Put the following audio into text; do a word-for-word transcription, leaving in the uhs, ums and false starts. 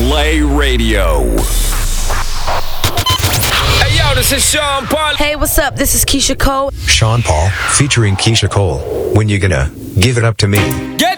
Play Radio. Hey, yo, this is Sean Paul. Hey, what's up? This is Keisha Cole. Sean Paul, featuring Keisha Cole. When you gonna give it up to me? Get